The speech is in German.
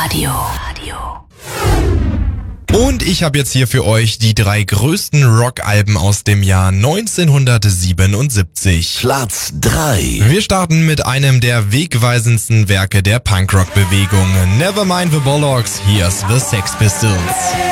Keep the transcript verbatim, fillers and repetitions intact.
Radio. Und ich habe jetzt hier für euch die drei größten Rockalben aus dem Jahr neunzehnhundertsiebenundsiebzig. Platz drei. Wir starten mit einem der wegweisendsten Werke der Punkrock-Bewegung. Nevermind the Bollocks, here's the Sex Pistols.